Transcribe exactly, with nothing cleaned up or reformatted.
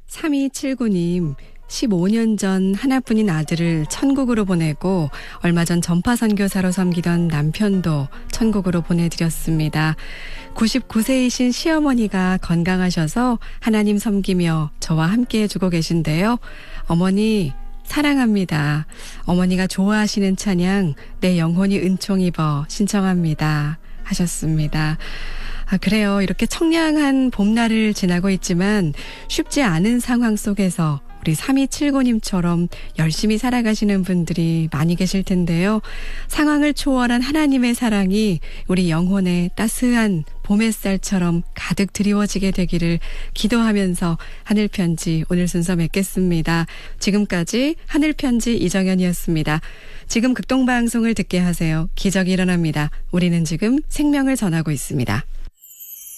삼이칠구 님, 십오 년 전 하나뿐인 아들을 천국으로 보내고 얼마 전 전파 선교사로 섬기던 남편도 천국으로 보내드렸습니다. 구십구 세이신 시어머니가 건강하셔서 하나님 섬기며 저와 함께 해주고 계신데요. 어머니 사랑합니다. 어머니가 좋아하시는 찬양 내 영혼이 은총 입어 신청합니다 하셨습니다. 아, 그래요. 이렇게 청량한 봄날을 지나고 있지만 쉽지 않은 상황 속에서 우리 삼이칠구 님처럼 열심히 살아가시는 분들이 많이 계실 텐데요. 상황을 초월한 하나님의 사랑이 우리 영혼에 따스한 봄 햇살처럼 가득 드리워지게 되기를 기도하면서 하늘편지 오늘 순서 맺겠습니다. 지금까지 하늘편지 이정현이었습니다. 지금 극동방송을 듣게 하세요. 기적이 일어납니다. 우리는 지금 생명을 전하고 있습니다.